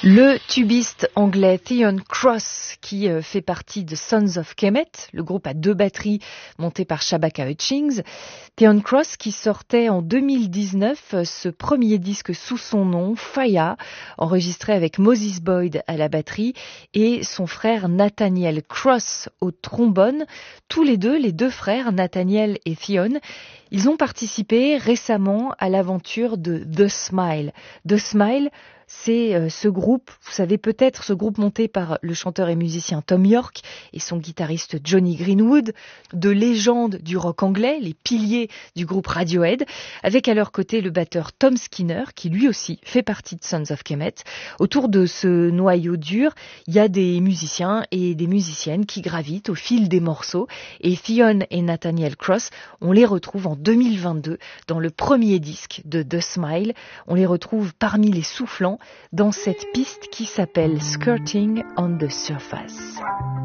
Le tubiste anglais Theon Cross, qui fait partie de Sons of Kemet, le groupe à 2 batteries monté par Shabaka Hutchings. Theon Cross qui sortait en 2019 ce premier disque sous son nom, Faya, enregistré avec Moses Boyd à la batterie et son frère Nathaniel Cross au trombone. Tous les deux frères, Nathaniel et Theon, ils ont participé récemment à l'aventure de The Smile. The Smile, c'est ce groupe, vous savez peut-être, ce groupe monté par le chanteur et musicien Thom Yorke et son guitariste Jonny Greenwood, de légendes du rock anglais, les piliers du groupe Radiohead, avec à leur côté le batteur Tom Skinner, qui lui aussi fait partie de Sons of Kemet. Autour de ce noyau dur, il y a des musiciens et des musiciennes qui gravitent au fil des morceaux, et Theon et Nathaniel Cross, on les retrouve en 2022 dans le premier disque de The Smile. On les retrouve parmi les soufflants dans cette piste qui s'appelle Skirting on the Surface.